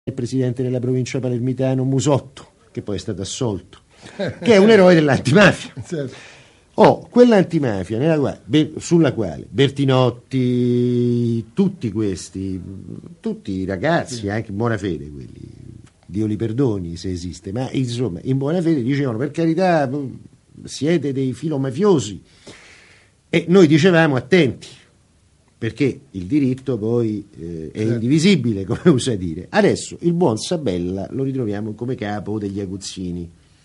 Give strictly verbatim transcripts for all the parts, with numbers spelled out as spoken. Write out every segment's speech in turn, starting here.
il presidente della provincia palermitano Musotto, che poi è stato assolto, che è un eroe dell'antimafia. Certo. Oh, quell'antimafia nella quale, sulla quale Bertinotti, tutti questi, tutti i ragazzi, sì, anche in buona fede, quelli, Dio li perdoni se esiste, ma insomma in buona fede dicevano: per carità, siete dei filomafiosi, e noi dicevamo: attenti, perché il diritto poi eh, è certo. indivisibile, come usa dire. Adesso il buon Sabella lo ritroviamo come capo degli aguzzini.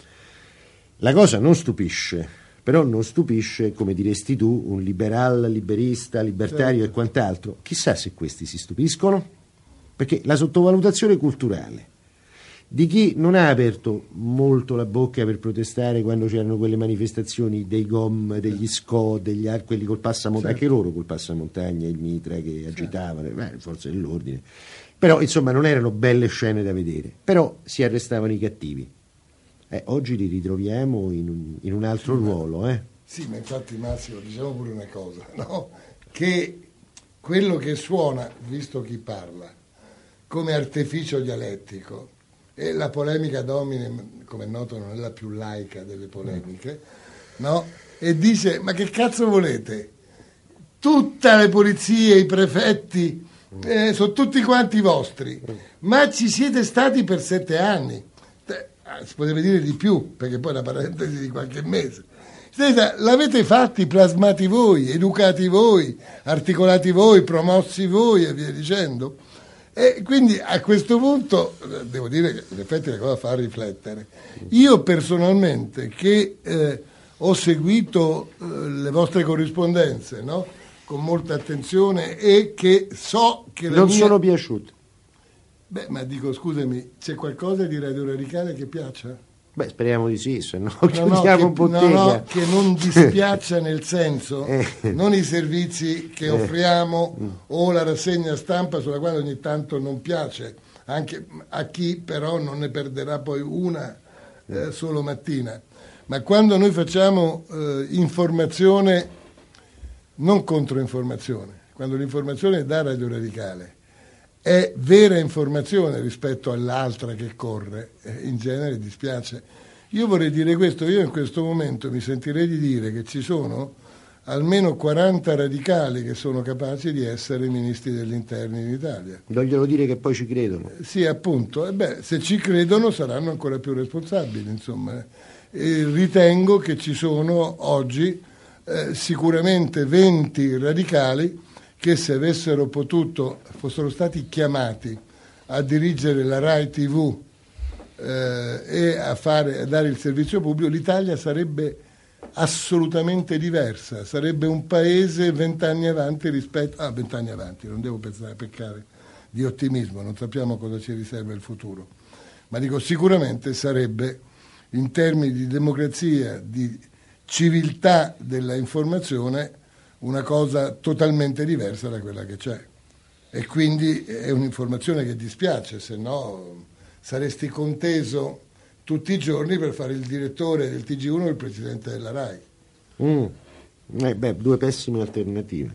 La cosa non stupisce, però non stupisce, come diresti tu, un liberal, liberista, libertario, certo, e quant'altro. Chissà se questi si stupiscono, perché la sottovalutazione culturale di chi non ha aperto molto la bocca per protestare quando c'erano quelle manifestazioni dei Gom, degli Sco, degli ar- quelli col passamontagna, certo, anche loro col passamontagna, il mitra che agitavano, beh, forse dell'ordine, però insomma non erano belle scene da vedere, però si arrestavano i cattivi. Eh, oggi li ritroviamo in un, in un altro, sì, ruolo. Eh. Sì, ma infatti Massimo, diciamo pure una cosa, no? Che quello che suona, visto chi parla, come artificio dialettico, e la polemica domine, come è noto, non è la più laica delle polemiche, no? E dice: ma che cazzo volete? Tutte le polizie, i prefetti, eh, sono tutti quanti vostri, ma ci siete stati per sette anni. Eh, si potrebbe dire di più, perché poi è una parentesi di qualche mese. L'avete fatti, plasmati voi, educati voi, articolati voi, promossi voi e via dicendo. E quindi a questo punto devo dire che in effetti la cosa fa riflettere. Io personalmente, che eh, ho seguito eh, le vostre corrispondenze, no? Con molta attenzione, e che so che la non mia... sono piaciute. Beh, ma dico, scusami, c'è qualcosa di Radio Radicale che piaccia? Bè, speriamo di sì, se no no, chiudiamo no, un che, bottega. No, no, che non dispiaccia nel senso, eh. non i servizi che offriamo eh. o la rassegna stampa sulla quale ogni tanto non piace, anche a chi però non ne perderà poi una eh, solo mattina. Ma quando noi facciamo eh, informazione, non controinformazione, quando l'informazione da Radio Radicale è vera informazione rispetto all'altra che corre, eh, in genere dispiace. Io vorrei dire questo: io in questo momento mi sentirei di dire che ci sono almeno quaranta radicali che sono capaci di essere ministri dell'interno in Italia. Non glielo dire che poi ci credono. Eh, sì, appunto. E beh, se ci credono saranno ancora più responsabili, insomma. E ritengo che ci sono oggi eh, sicuramente venti radicali che, se avessero potuto, fossero stati chiamati a dirigere la Rai tivù eh, e a, fare, a dare il servizio pubblico, l'Italia sarebbe assolutamente diversa, sarebbe un paese vent'anni avanti rispetto... Ah, vent'anni avanti, non devo pensare, peccare di ottimismo, non sappiamo cosa ci riserva il futuro, ma dico sicuramente sarebbe, in termini di democrazia, di civiltà della informazione, una cosa totalmente diversa da quella che c'è, e quindi è un'informazione che dispiace, se no saresti conteso tutti i giorni per fare il direttore del T G uno o il presidente della Rai. Mm. Eh, beh, due pessime alternative.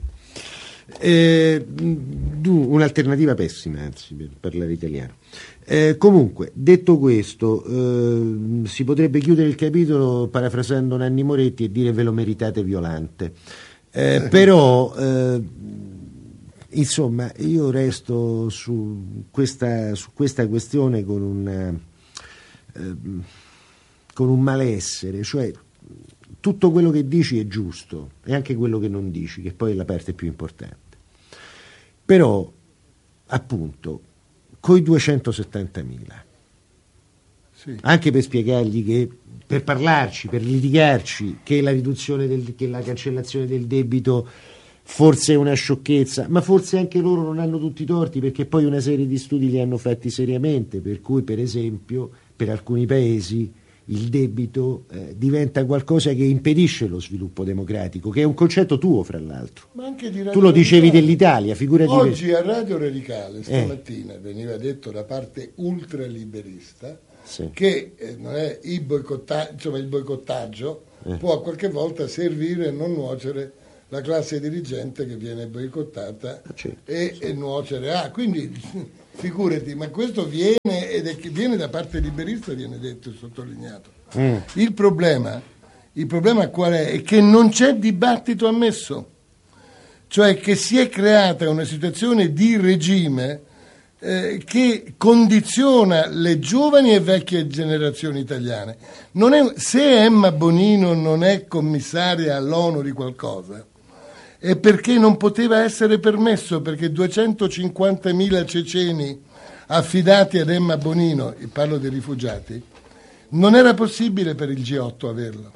Eh, un'alternativa pessima, anzi, per parlare italiano. Eh, comunque, detto questo, eh, si potrebbe chiudere il capitolo parafrasando Nanni Moretti e dire: ve lo meritate Violante. Eh, però eh, insomma io resto su questa, su questa questione con un, eh, con un malessere, cioè tutto quello che dici è giusto e anche quello che non dici, che poi è la parte più importante, però appunto coi duecentosettantamila, sì, anche per spiegargli che, per parlarci, per litigarci, che la riduzione del, che la cancellazione del debito forse è una sciocchezza, ma forse anche loro non hanno tutti i torti, perché poi una serie di studi li hanno fatti seriamente, per cui per esempio per alcuni paesi il debito eh, diventa qualcosa che impedisce lo sviluppo democratico, che è un concetto tuo, fra l'altro. Ma anche di Radio tu lo dicevi Radicale. Dell'Italia, figurati. Oggi per... a Radio Radicale stamattina eh. veniva detto da parte ultraliberista, sì, che eh, non è il boicottaggio, insomma il boicottaggio eh. può qualche volta servire e non nuocere la classe dirigente che viene boicottata Ah, certo, e, sì. e nuocere a. Quindi figurati, ma questo viene ed è che viene da parte liberista, viene detto e sottolineato. Mm. Il problema, il problema qual è? È che non c'è dibattito ammesso, cioè che si è creata una situazione di regime eh, che condiziona le giovani e vecchie generazioni italiane. Non è, se Emma Bonino non è commissaria all'ONU di qualcosa, è perché non poteva essere permesso, perché duecentocinquantamila ceceni affidati ad Emma Bonino, e parlo dei rifugiati, non era possibile per il G otto averlo.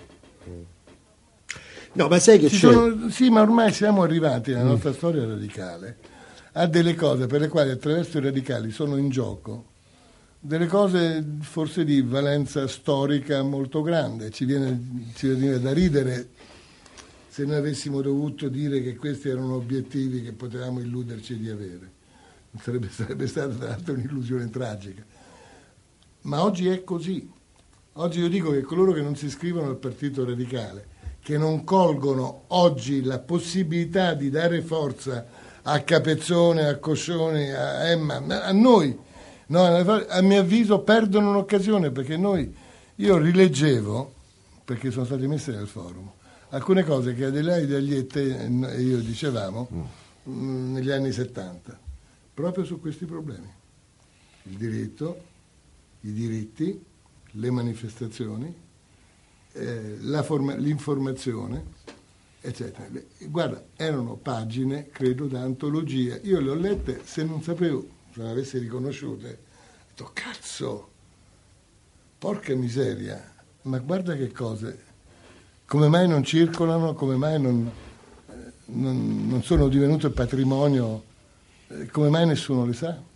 No, ma sai che Ci c'è? sono, sì, ma ormai siamo arrivati nella nostra storia radicale a delle cose per le quali attraverso i radicali sono in gioco delle cose forse di valenza storica molto grande. Ci viene, ci viene da ridere se noi avessimo dovuto dire che questi erano obiettivi che potevamo illuderci di avere. Sarebbe, sarebbe stata tra l'altro un'illusione tragica. Ma oggi è così. Oggi io dico che coloro che non si iscrivono al Partito Radicale, che non colgono oggi la possibilità di dare forza a Capezzone, a Coscioni, a Emma, a noi, no, a mio avviso perdono un'occasione, perché noi, io rileggevo, perché sono state messe nel forum, alcune cose che Adelaide Agliette e io dicevamo mm. mh, negli anni settanta, proprio su questi problemi. Il diritto, i diritti, le manifestazioni, eh, la forma, l'informazione, eccetera. Guarda, erano pagine, credo, da antologia. Io le ho lette, se non sapevo, se non avessi riconosciute, ho detto, cazzo, porca miseria, ma guarda che cose, come mai non circolano, come mai non, non, non sono divenute patrimonio, eh, come mai nessuno le sa?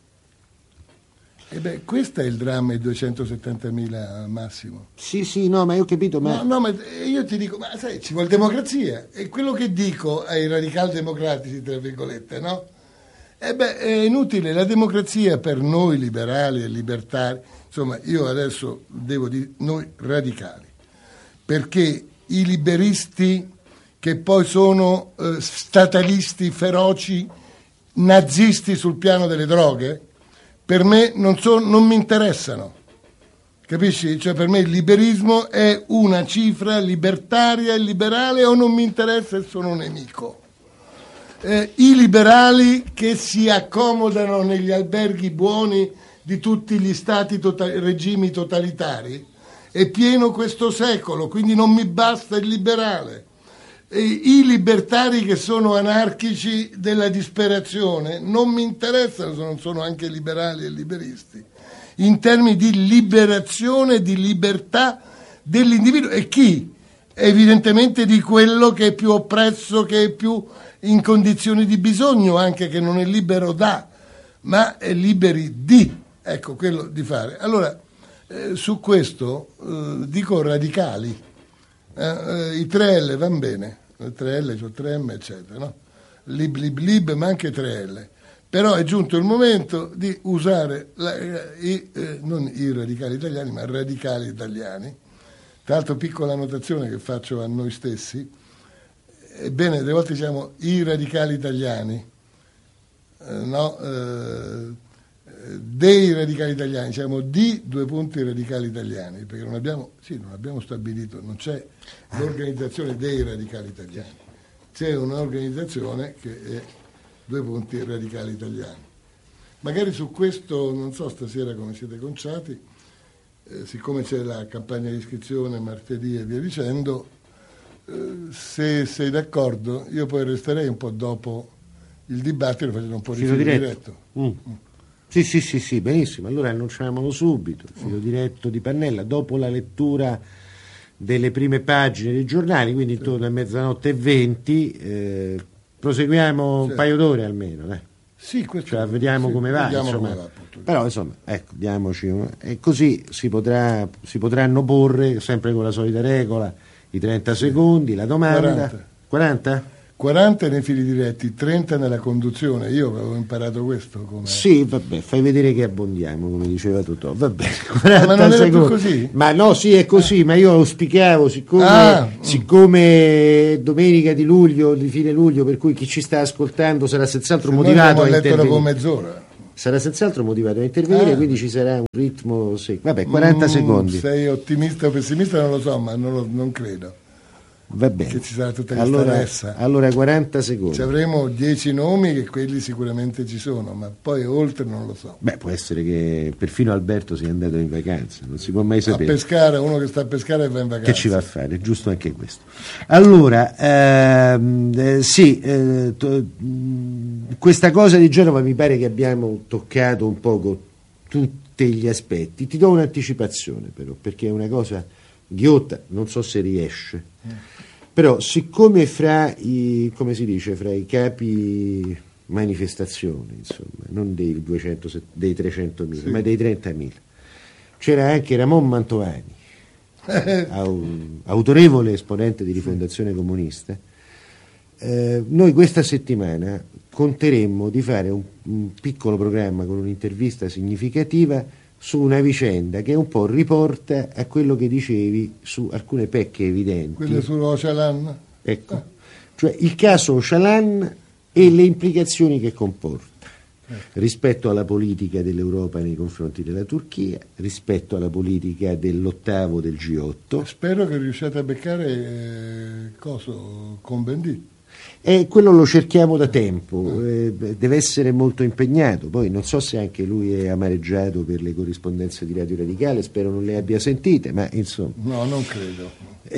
E beh, questo è il dramma, i duecentosettantamila al massimo. Sì, sì, no, ma io ho capito, ma... No, no, ma io ti dico, ma sai, ci vuole democrazia. E quello che dico ai radicali democratici, tra virgolette, no? E beh, è inutile, la democrazia per noi liberali e libertari, insomma, io adesso devo dire noi radicali, perché i liberisti che poi sono eh, statalisti feroci, nazisti sul piano delle droghe, per me non, so, non mi interessano, capisci? Cioè per me il liberismo è una cifra libertaria e liberale o non mi interessa e sono un nemico. Eh, I liberali che si accomodano negli alberghi buoni di tutti gli stati, tota- regimi totalitari, è pieno questo secolo, quindi non mi basta il liberale. E i libertari che sono anarchici della disperazione non mi interessano, se non sono anche liberali e liberisti, in termini di liberazione, di libertà dell'individuo. E chi? Evidentemente di quello che è più oppresso, che è più in condizioni di bisogno, anche che non è libero da, ma è liberi di, ecco, quello di fare. Allora, eh, su questo eh, dico radicali. Eh, eh, i tre L vanno bene, tre L, cioè tre M, eccetera, no? Lib, lib, lib, ma anche tre L. Però è giunto il momento di usare la, i, eh, non i radicali italiani, ma radicali italiani. Tra l'altro, piccola annotazione che faccio a noi stessi, ebbene, delle volte diciamo i radicali italiani, eh, no? Eh, dei radicali italiani, diciamo di due punti radicali italiani, perché non abbiamo, sì, non abbiamo stabilito, non c'è l'organizzazione dei radicali italiani, c'è un'organizzazione che è due punti radicali italiani. Magari su questo, non so stasera come siete conciati, eh, siccome c'è la campagna di iscrizione martedì e via dicendo, eh, se sei d'accordo, io poi resterei un po' dopo il dibattito facendo un po' di filo diretto. diretto. Mm. Mm. Sì, sì, sì, sì, benissimo. Allora annunciamolo subito, il filo diretto di Pannella, dopo la lettura delle prime pagine dei giornali, quindi intorno a mezzanotte e venti, eh, proseguiamo sì. un paio d'ore almeno, dai. Sì, questo cioè, vediamo sì, come va, vediamo insomma. Come va, però insomma, ecco, diamoci un... e così si, potrà, si potranno porre, sempre con la solita regola, i trenta sì. secondi, la domanda. quaranta? quaranta? quaranta nei fili diretti, trenta nella conduzione. Io avevo imparato questo. Come... Sì, vabbè, fai vedere che abbondiamo, come diceva Totò. Vabbè, quaranta ma non era più secondi. così? Ma no, sì, è così, ah. ma io auspicavo, siccome, ah. siccome domenica di luglio, di fine luglio, per cui chi ci sta ascoltando sarà senz'altro Se motivato a intervenire. dopo mezz'ora. Sarà senz'altro motivato a intervenire, ah. quindi ci sarà un ritmo secco. Vabbè, quaranta mm, secondi. Sei ottimista o pessimista? Non lo so, ma non, lo, non credo. Va bene. Che ci sarà tutta questa allora, ressa. allora quaranta secondi. Ci avremo dieci nomi, che quelli sicuramente ci sono, ma poi oltre non lo so. Beh, può essere che perfino Alberto sia andato in vacanza, non si può mai sapere. A pescare, uno che sta a pescare e va in vacanza. Che ci va a fare? È giusto anche questo. Allora, ehm, eh, sì, eh, to, questa cosa di Genova mi pare che abbiamo toccato un poco tutti gli aspetti. Ti do un'anticipazione però, perché è una cosa ghiotta, non so se riesce. Mm. Però siccome fra i, come si dice, fra i capi manifestazione, insomma, non dei duecento, dei trecentomila, sì. ma dei trentamila, c'era anche Ramon Mantovani, autorevole esponente di Rifondazione Comunista. Eh, noi questa settimana conteremmo di fare un, un piccolo programma con un'intervista significativa su una vicenda che un po' riporta a quello che dicevi su alcune pecche evidenti. Quelle sull'Ocalan? Ecco, ah. cioè il caso Ocalan e le implicazioni che comporta eh. rispetto alla politica dell'Europa nei confronti della Turchia, rispetto alla politica dell'ottavo del G otto. Spero che riusciate a beccare eh, coso con Bendì. E quello lo cerchiamo da tempo, eh, deve essere molto impegnato, poi non so se anche lui è amareggiato per le corrispondenze di Radio Radicale, spero non le abbia sentite, ma insomma. No, non credo.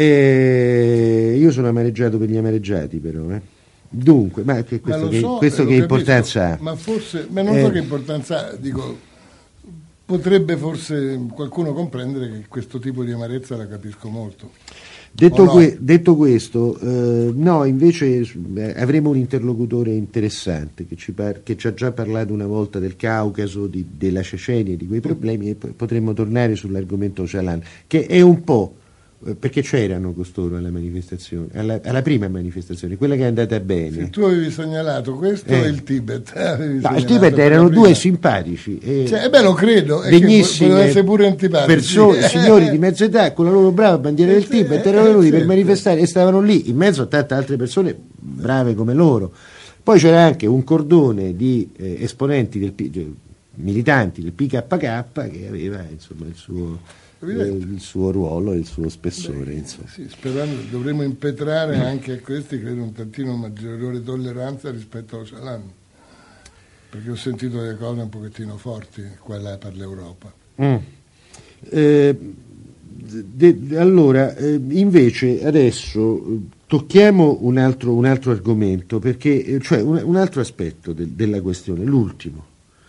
Eh, io sono amareggiato per gli amareggiati però, eh. Dunque, ma che questo, ma che, so, questo che importanza ha? Ma forse, ma non eh, so che importanza ha, dico, potrebbe forse qualcuno comprendere che questo tipo di amarezza la capisco molto. Detto, no? que- detto questo, eh, no, invece eh, avremo un interlocutore interessante che ci, par- che ci ha già parlato una volta del Caucaso, di- della Cecenia, di quei problemi, e poi potremmo tornare sull'argomento Ocalan, che è un po', eh, perché c'erano costoro alla manifestazione, alla, alla prima manifestazione, quella che è andata bene. Se tu avevi segnalato questo eh. e il Tibet. No, il Tibet erano due simpatici. E cioè, eh beh, lo credo, degnissimi, essere pure antipatici. Persone, signori di mezza età con la loro brava bandiera del Tibet erano venuti per manifestare e stavano lì in mezzo a tante altre persone brave come loro. Poi c'era anche un cordone di eh, esponenti del P- militanti del P K K che aveva insomma il suo eh, il suo ruolo e il suo spessore. Beh, insomma. Sì, sperando dovremo impetrare mm. anche a questi credo un tantino maggiore tolleranza rispetto a Ocalan, perché ho sentito delle cose un pochettino forti qua là per l'Europa. Mm. Eh, de, de, allora, eh, invece adesso tocchiamo un altro, un altro argomento, perché cioè un, un altro aspetto de, della questione, l'ultimo.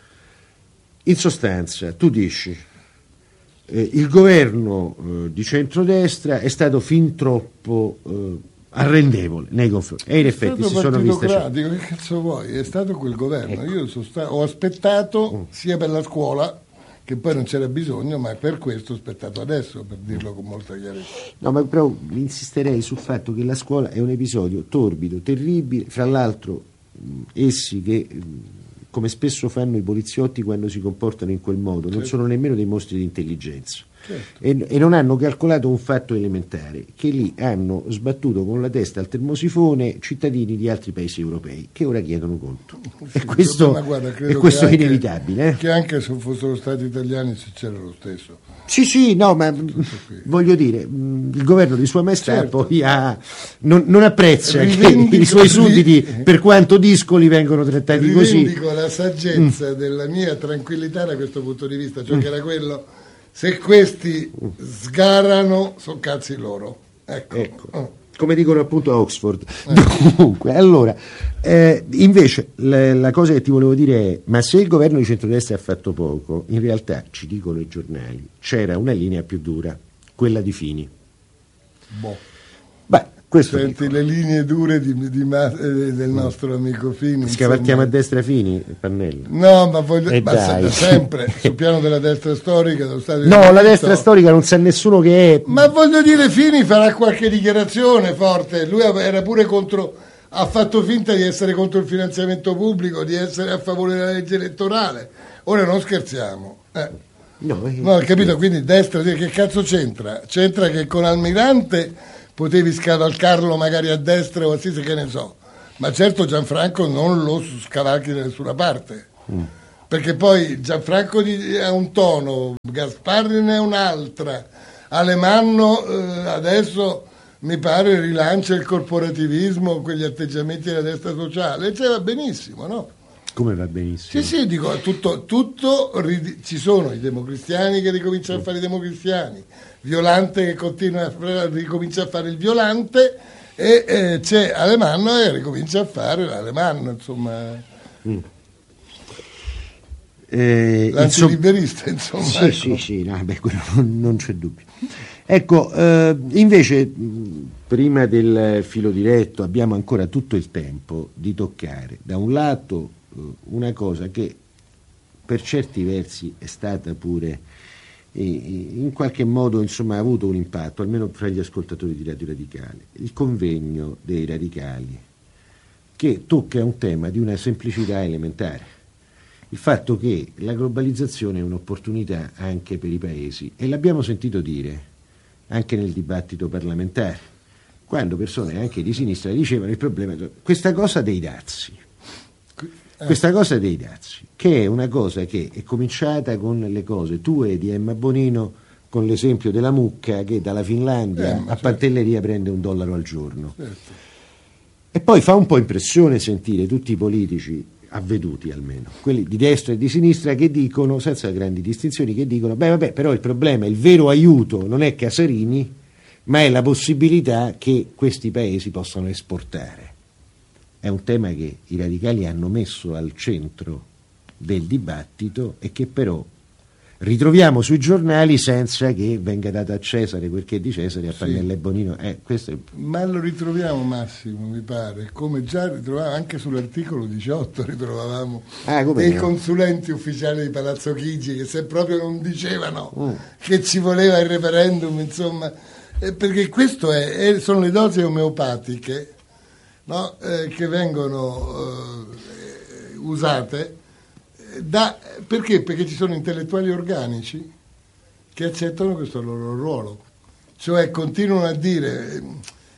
In sostanza, tu dici eh, il governo eh, di centrodestra è stato fin troppo eh, arrendevole nei confronti, e in è effetti si sono viste. Che cazzo vuoi? È stato quel governo. Ecco. Io sono stato, ho aspettato mm. sia per la scuola, che poi non c'era bisogno, ma per questo ho aspettato adesso, per dirlo con molta chiarezza. No, ma però insisterei sul fatto che la scuola è un episodio torbido, terribile, fra l'altro mh, essi che mh, come spesso fanno i poliziotti quando si comportano in quel modo, certo. non sono nemmeno dei mostri di intelligenza. Certo. E, e non hanno calcolato un fatto elementare, che lì hanno sbattuto con la testa al termosifone cittadini di altri paesi europei che ora chiedono conto. Sì, e questo, guarda, e questo è inevitabile. Eh? Che anche se fossero stati italiani succede lo stesso. Sì, sì, no, ma voglio dire, il governo di Sua Maestà certo. poi ha, non, non apprezza Rivendico che i suoi sudditi, per quanto discoli, vengono trattati Rivendico così. Rivendico la saggezza mm. della mia tranquillità da questo punto di vista, cioè mm. che era quello... Se questi sgarrano, sono cazzi loro. Ecco. ecco. Oh. Come dicono appunto a Oxford. Eh. Dunque, allora, eh, invece la, la cosa che ti volevo dire è, ma se il governo di centrodestra ha fatto poco, in realtà, ci dicono i giornali, c'era una linea più dura, quella di Fini. Boh. Beh, questo senti dico. Le linee dure di, di, di, del nostro amico Fini. Scavalchiamo a destra Fini, Pannella. No, ma voglio ma sempre sul piano della destra storica. Dello Stato no, la destra storica non sa nessuno che è. Ma voglio dire, Fini farà qualche dichiarazione forte. Lui era pure contro, ha fatto finta di essere contro il finanziamento pubblico, di essere a favore della legge elettorale. Ora non scherziamo. Eh. No, eh, no, capito? Quindi destra, che cazzo c'entra? C'entra che con Almirante potevi scavalcarlo magari a destra o a sinistra, che ne so. Ma certo Gianfranco non lo scavalchi da nessuna parte. Mm. Perché poi Gianfranco è un tono, Gasparri ne è un'altra, Alemanno eh, adesso mi pare rilancia il corporativismo, quegli atteggiamenti della destra sociale, cioè va benissimo, no? Come va benissimo? Sì, sì, dico, tutto, tutto ci sono i democristiani che ricominciano a fare i democristiani, Violante che continua a ricomincia a fare il Violante e eh, c'è Alemanno che ricomincia a fare l'Alemanno, insomma. Mm. Eh, L'antiliberista, insomma. Sì, ecco. sì, sì, no, beh, quello non, non c'è dubbio. Ecco, eh, invece, prima del filo diretto abbiamo ancora tutto il tempo di toccare, da un lato, eh, una cosa che per certi versi è stata pure, eh, in qualche modo, insomma, ha avuto un impatto, almeno fra gli ascoltatori di Radio Radicale, il convegno dei radicali, che tocca un tema di una semplicità elementare. Il fatto che la globalizzazione è un'opportunità anche per i paesi, e l'abbiamo sentito dire anche nel dibattito parlamentare, quando persone anche di sinistra dicevano il problema è questa cosa dei dazi, questa cosa dei dazi, che è una cosa che è cominciata con le cose tue di Emma Bonino, con l'esempio della mucca che dalla Finlandia eh, a certo. Pantelleria prende un dollaro al giorno. Certo. E poi fa un po' impressione sentire tutti i politici avveduti, almeno quelli di destra e di sinistra, che dicono, senza grandi distinzioni, che dicono beh vabbè, però il problema, il vero aiuto non è Casarini, ma è la possibilità che questi paesi possano esportare. È un tema che i radicali hanno messo al centro del dibattito e che però ritroviamo sui giornali senza che venga dato a Cesare quel che è di Cesare, a Pannella sì. e Bonino. Eh, questo è... Ma lo ritroviamo, Massimo, mi pare, come già ritrovavamo anche sull'articolo diciotto, ritrovavamo ah, dei no? consulenti ufficiali di Palazzo Chigi che se proprio non dicevano mm. che ci voleva il referendum, insomma, eh, perché questo è, è, sono le dosi omeopatiche, no? eh, che vengono eh, usate. Da, perché? Perché ci sono intellettuali organici che accettano questo loro ruolo, cioè continuano a dire, eh,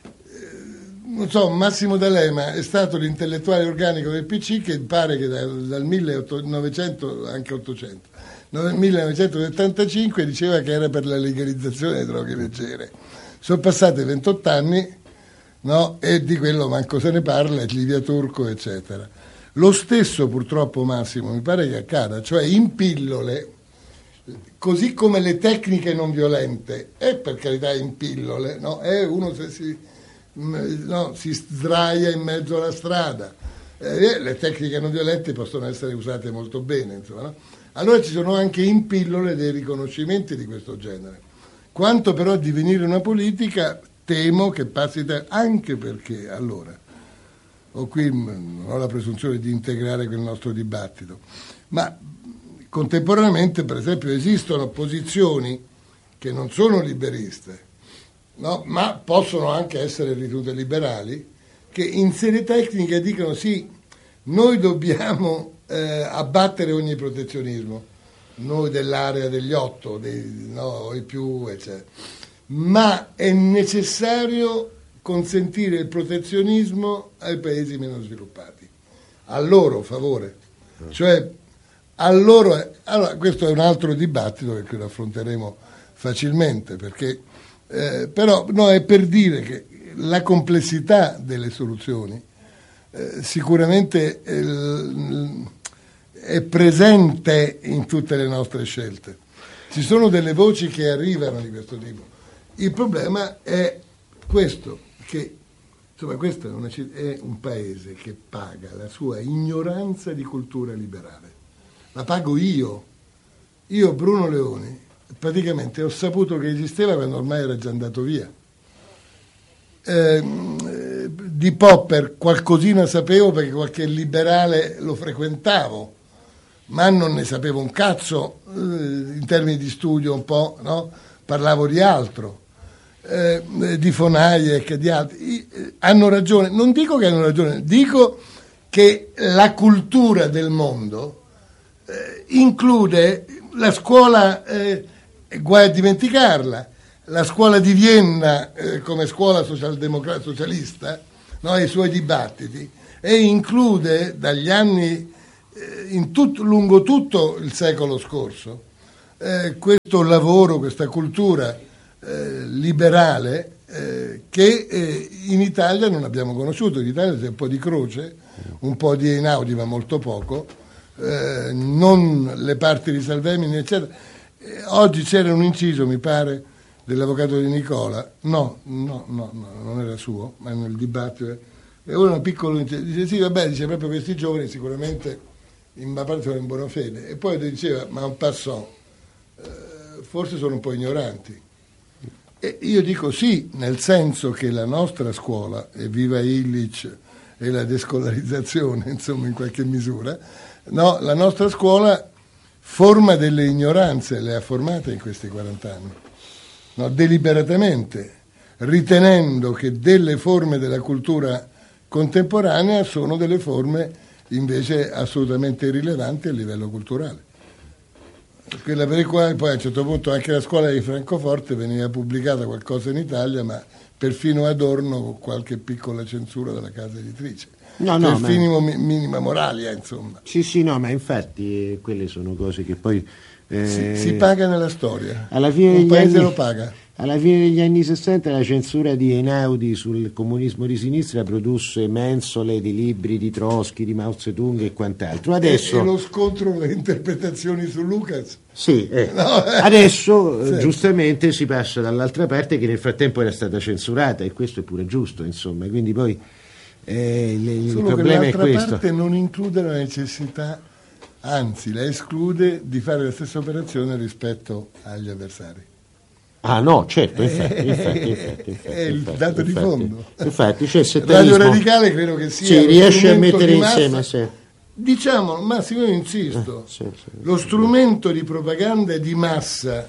non so, Massimo D'Alema è stato l'intellettuale organico del P C che pare che dal, dal millenovecento, anche ottocento, millenovecentosettantacinque diceva che era per la legalizzazione delle droghe leggere. Sono passati ventotto anni, no? E di quello manco se ne parla, Livia Turco, eccetera. Lo stesso purtroppo, Massimo, mi pare che accada, cioè in pillole, così come le tecniche non violente, è per carità in pillole, no? È uno se si, no, si sdraia in mezzo alla strada, eh, le tecniche non violente possono essere usate molto bene, insomma, no? Allora ci sono anche in pillole dei riconoscimenti di questo genere. Quanto però a divenire una politica, temo che passi da, anche perché allora... o qui non ho la presunzione di integrare quel nostro dibattito, ma contemporaneamente per esempio esistono posizioni che non sono liberiste, no? Ma possono anche essere ritenute liberali, che in sede tecnica dicono sì, noi dobbiamo eh, abbattere ogni protezionismo, noi dell'area degli otto, dei, no, i più, eccetera, ma è necessario consentire il protezionismo ai paesi meno sviluppati, a loro favore, cioè a loro. Allora, questo è un altro dibattito che lo affronteremo facilmente, perché eh, però no, è per dire che la complessità delle soluzioni eh, sicuramente è, è presente in tutte le nostre scelte. Ci sono delle voci che arrivano di questo tipo. Il problema è questo, che insomma questo è, una, è un paese che paga la sua ignoranza di cultura liberale. La pago io, io Bruno Leoni, praticamente ho saputo che esisteva quando ormai era già andato via. Eh, di Popper qualcosina sapevo perché qualche liberale lo frequentavo, ma non ne sapevo un cazzo, eh, in termini di studio un po', no? Parlavo di altro. eh, di von Hayek e di altri, hanno ragione. Non dico che hanno ragione, dico che la cultura del mondo eh, include la scuola, eh, guai a dimenticarla, la scuola di Vienna eh, come scuola socialdemocrata socialista, no, i suoi dibattiti, e include dagli anni eh, in tutto, lungo tutto il secolo scorso eh, questo lavoro, questa cultura eh, liberale eh, che eh, in Italia non abbiamo conosciuto. In Italia c'è un po' di Croce, un po' di Einaudi, ma molto poco, eh, non le parti di Salvemini, eccetera. Eh, oggi c'era un inciso, mi pare, dell'avvocato di Nicola, no, no, no, no, non era suo, ma nel dibattito, e ora una piccola, dice sì, vabbè, dice proprio questi giovani sicuramente in una parte sono in buona fede, e poi diceva, ma un passant, eh, forse sono un po' ignoranti. E io dico sì, nel senso che la nostra scuola, e viva Illich e la descolarizzazione, insomma, in qualche misura, no, la nostra scuola forma delle ignoranze, le ha formate in questi quarant'anni. No, deliberatamente, ritenendo che delle forme della cultura contemporanea sono delle forme invece assolutamente irrilevanti a livello culturale. Quella per il quale poi a un certo punto anche la scuola di Francoforte veniva pubblicata qualcosa in Italia, ma perfino Adorno con qualche piccola censura della casa editrice. No, cioè no, il ma... minimo, minima moralia, insomma. Sì, sì, no, ma infatti eh, quelle sono cose che poi... Eh, si, si paga nella storia, alla fine un degli paese anni, lo paga. Alla fine degli anni sessanta la censura di Einaudi sul comunismo di sinistra produsse mensole di libri di Trotsky, di Mao Zedong e quant'altro. Adesso, e, e lo scontro delle interpretazioni su Lucas. Sì, eh. no, sì. Adesso eh, giustamente si passa dall'altra parte che nel frattempo era stata censurata, e questo è pure giusto, insomma, quindi poi eh, le, il Solo problema che è questo. L'altra parte non include la necessità, anzi la esclude di fare la stessa operazione rispetto agli avversari. Ah no, certo, infatti, infatti, infatti, infatti è il infatti, dato infatti, di fondo. Infatti, c'è il setanismo. Radio Radicale credo che sia sì, riesce a mettere insieme, sì. Diciamo, Massimo, io insisto, eh, sì, sì, lo sì, strumento di propaganda di massa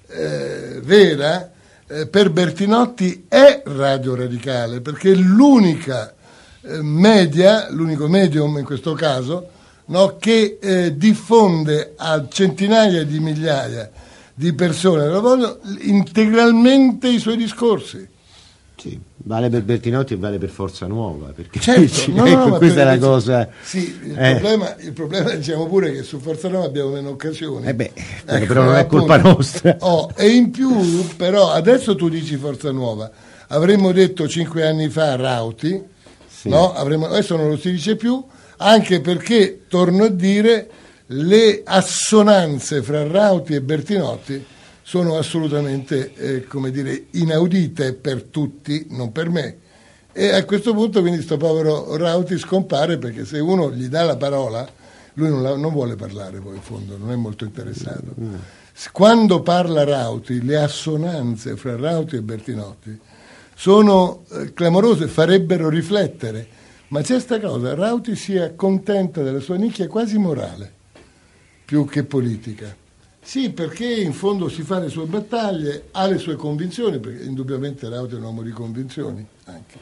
eh, vera eh, per Bertinotti è Radio Radicale, perché è l'unica eh, media, l'unico medium in questo caso, no, che eh, diffonde a centinaia di migliaia di persone lo vogliono, integralmente i suoi discorsi. Sì, vale per Bertinotti e vale per Forza Nuova, perché certo, no, ecco, no, questa è la per, cosa. Sì, il, eh. problema, il problema diciamo pure che su Forza Nuova abbiamo meno occasioni. Eh beh, ecco, però non è appunto, colpa nostra. Oh, e in più, però, adesso tu dici Forza Nuova, avremmo detto cinque anni fa Rauti, sì. no? Avremmo, adesso non lo si dice più, anche perché, torno a dire, le assonanze fra Rauti e Bertinotti sono assolutamente, eh, come dire, inaudite per tutti, non per me. E a questo punto quindi sto povero Rauti scompare, perché se uno gli dà la parola, lui non, la, non vuole parlare poi in fondo, non è molto interessato. Mm. Quando parla Rauti, le assonanze fra Rauti e Bertinotti sono eh, clamorose, farebbero riflettere, ma c'è sta cosa, Rauti si accontenta della sua nicchia quasi morale, più che politica. Sì, perché in fondo si fa le sue battaglie, ha le sue convinzioni, perché indubbiamente Rauti è un uomo di convinzioni anche,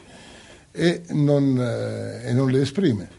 e non, eh, e non le esprime.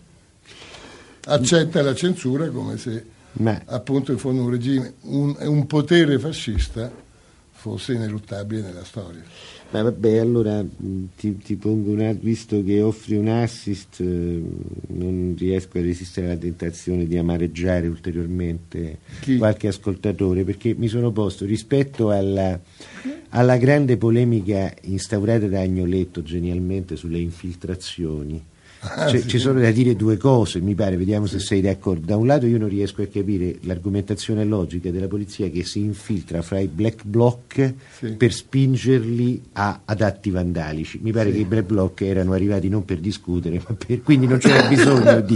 Accetta la censura come se Ma... appunto in fondo un regime, un, un potere fascista fosse ineluttabile nella storia. Ma vabbè, allora ti, ti pongo una, visto che offri un assist, eh, non riesco a resistere alla tentazione di amareggiare ulteriormente Chi? qualche ascoltatore, perché mi sono posto rispetto alla, alla grande polemica instaurata da Agnoletto genialmente sulle infiltrazioni. Ah, cioè, sì. Ci sono da dire due cose, mi pare, vediamo sì. se sei d'accordo. Da un lato io non riesco a capire l'argomentazione logica della polizia che si infiltra fra i black bloc sì. per spingerli a, ad atti vandalici. Mi pare sì. che i black bloc erano arrivati non per discutere, ma per, quindi non c'era bisogno di...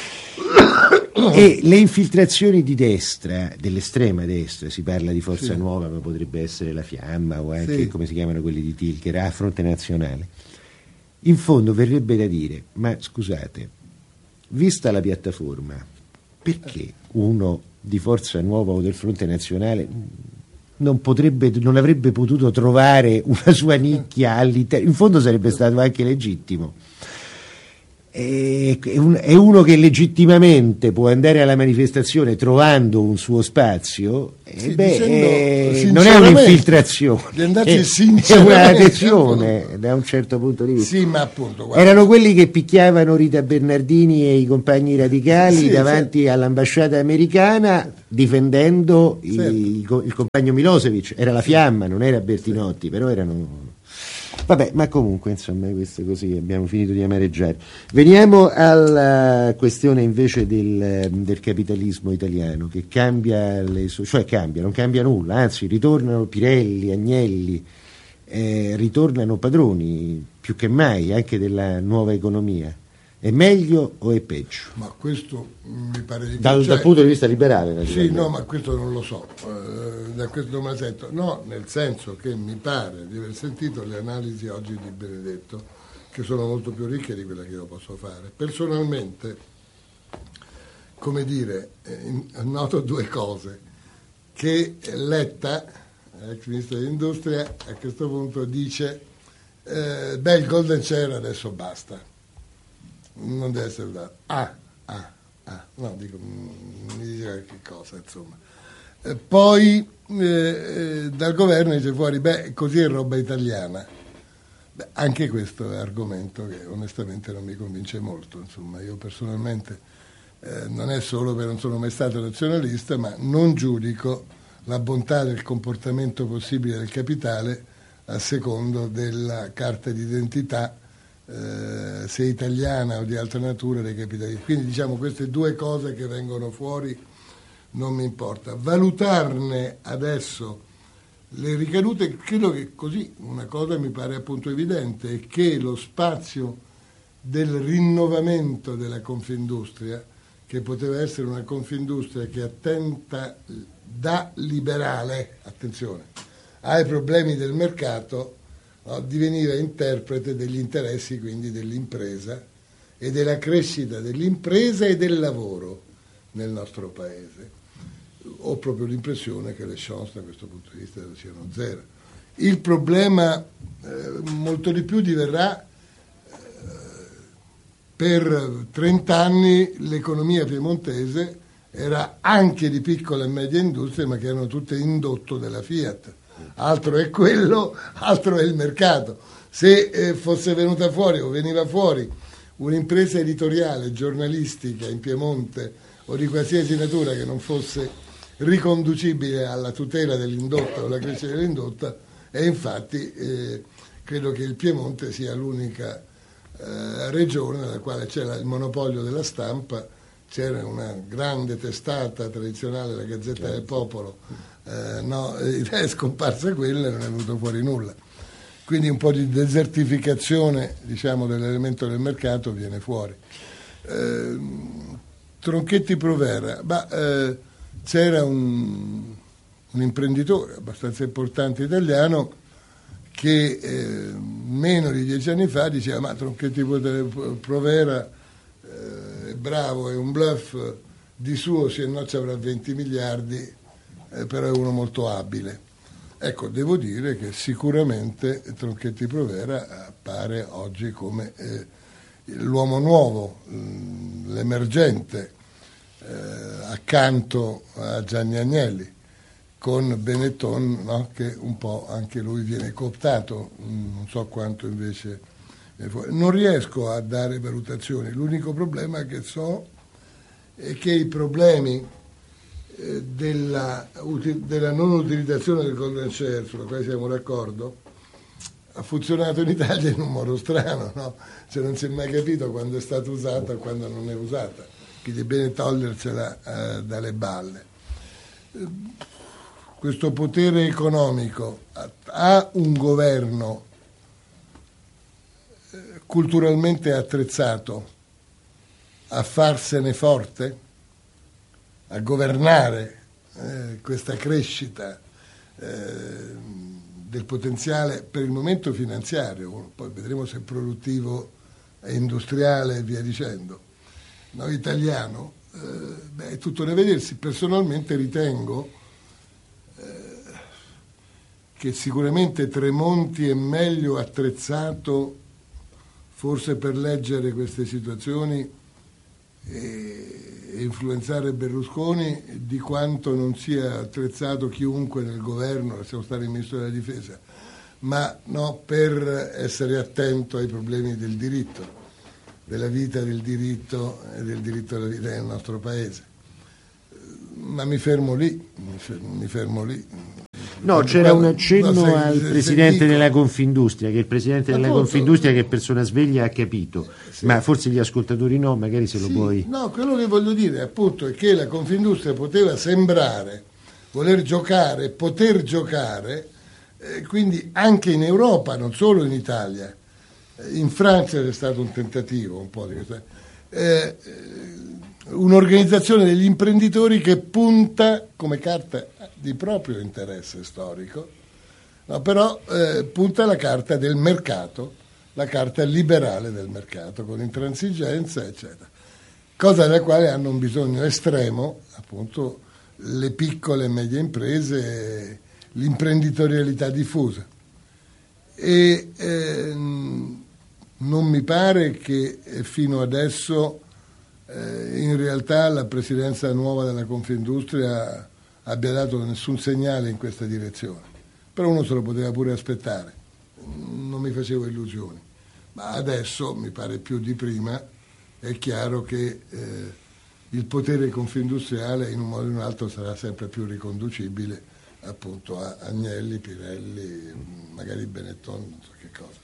E le infiltrazioni di destra, dell'estrema destra, si parla di Forza sì. Nuova, ma potrebbe essere la Fiamma o anche, sì. come si chiamano quelli di Tilcher, a Fronte Nazionale. In fondo verrebbe da dire, ma scusate, vista la piattaforma, perché uno di Forza Nuova o del Fronte Nazionale non potrebbe, non avrebbe potuto trovare una sua nicchia all'interno, in fondo sarebbe stato anche legittimo. È uno che legittimamente può andare alla manifestazione trovando un suo spazio, sì, beh, è, non è un'infiltrazione, è, è un'adesione da un certo punto di vista. Sì, ma appunto, guarda, erano quelli che picchiavano Rita Bernardini e i compagni radicali sì, davanti sì. all'ambasciata americana difendendo certo. i, il compagno Milosevic, era la fiamma, non era Bertinotti, sì. però erano... Vabbè, ma comunque, insomma, questo così, abbiamo finito di amareggiare. Veniamo alla questione invece del, del capitalismo italiano, che cambia, le, cioè cambia, non cambia nulla, anzi ritornano Pirelli, Agnelli, eh, ritornano padroni più che mai anche della nuova economia. È meglio o è peggio? Ma questo mi pare di dal, cioè, dal punto di vista liberale? Sì, no, ma questo non lo so, eh, da questo non me la sento. No, nel senso che mi pare di aver sentito le analisi oggi di Benedetto, che sono molto più ricche di quelle che io posso fare. Personalmente, come dire, eh, noto due cose, che Letta, ex ministro dell'Industria, a questo punto dice, eh, beh, il Golden Share adesso basta. Non deve essere dato. Ah, ah, ah, no, dico, mi dice che cosa, insomma. Eh, poi eh, dal governo dice fuori, beh, così è roba italiana. Beh, anche questo è un argomento che onestamente non mi convince molto, insomma. Io personalmente eh, non è solo perché non sono mai stato nazionalista, ma non giudico la bontà del comportamento possibile del capitale a secondo della carta d'identità, Eh, se italiana o di altra natura dei capitalisti. Quindi diciamo queste due cose che vengono fuori non mi importa. Valutarne adesso le ricadute, credo che così una cosa mi pare appunto evidente, è che lo spazio del rinnovamento della Confindustria, che poteva essere una Confindustria che attenta da liberale, attenzione, ai problemi del mercato, no, diveniva interprete degli interessi quindi dell'impresa e della crescita dell'impresa e del lavoro nel nostro paese. Ho proprio l'impressione che le chance da questo punto di vista siano zero. Il problema eh, molto di più diverrà eh, per trent'anni l'economia piemontese era anche di piccola e media industria, ma che erano tutte indotto della Fiat. Altro è quello, altro è il mercato. Se eh, fosse venuta fuori o veniva fuori un'impresa editoriale, giornalistica in Piemonte o di qualsiasi natura che non fosse riconducibile alla tutela dell'indotta o alla crescita dell'indotta, e infatti eh, credo che il Piemonte sia l'unica eh, regione nella quale c'era il monopolio della stampa, c'era una grande testata tradizionale, la Gazzetta del Popolo, eh, no, è scomparsa quella e non è venuto fuori nulla. Quindi un po' di desertificazione, diciamo, dell'elemento del mercato viene fuori. Eh, Tronchetti Provera, bah, eh, c'era un, un imprenditore abbastanza importante italiano che eh, meno di dieci anni fa diceva ma Tronchetti Provera eh, è bravo, è un bluff, di suo se no ci avrà venti miliardi, eh, però è uno molto abile. Ecco, devo dire che sicuramente Tronchetti Provera appare oggi come eh, l'uomo nuovo, l'emergente, eh, accanto a Gianni Agnelli, con Benetton, no, che un po' anche lui viene cooptato, non so quanto invece. Non riesco a dare valutazioni, l'unico problema che so è che i problemi Della, della non utilizzazione del Golden Share, sulla quale siamo d'accordo, ha funzionato in Italia in un modo strano, no? Cioè non si è mai capito quando è stata usata e quando non è usata, quindi è bene togliersela eh, dalle balle. Questo potere economico ha, ha un governo eh, culturalmente attrezzato a farsene forte, a governare eh, questa crescita eh, del potenziale per il momento finanziario, poi vedremo se è produttivo e industriale e via dicendo, no, italiano, eh, beh, è tutto da vedersi. Personalmente ritengo eh, che sicuramente Tremonti è meglio attrezzato forse per leggere queste situazioni e influenzare Berlusconi di quanto non sia attrezzato chiunque nel governo, lasciamo stare il ministro della difesa, ma no, per essere attento ai problemi del diritto, della vita, del diritto e del diritto alla vita nel nostro paese. Ma mi fermo lì, mi fermo, mi fermo lì. No, c'era un accenno no, se, al se, presidente se della Confindustria, che il presidente appunto, della Confindustria, che è persona sveglia, ha capito, sì. Ma forse gli ascoltatori no, magari se lo sì, puoi... No, quello che voglio dire appunto è che la Confindustria poteva sembrare voler giocare, poter giocare, eh, quindi anche in Europa, non solo in Italia. In Francia c'è stato un tentativo, un po' di questa... Eh, un'organizzazione degli imprenditori che punta come carta di proprio interesse storico, no, però eh, punta la carta del mercato, la carta liberale del mercato, con intransigenza, eccetera. Cosa della quale hanno un bisogno estremo, appunto, le piccole e medie imprese, l'imprenditorialità diffusa. E eh, non mi pare che fino adesso Eh, in realtà la presidenza nuova della Confindustria abbia dato nessun segnale in questa direzione, però uno se lo poteva pure aspettare, non mi facevo illusioni, ma adesso mi pare più di prima è chiaro che eh, il potere confindustriale in un modo o in un altro sarà sempre più riconducibile appunto a Agnelli, Pirelli, magari Benetton, non so che cosa.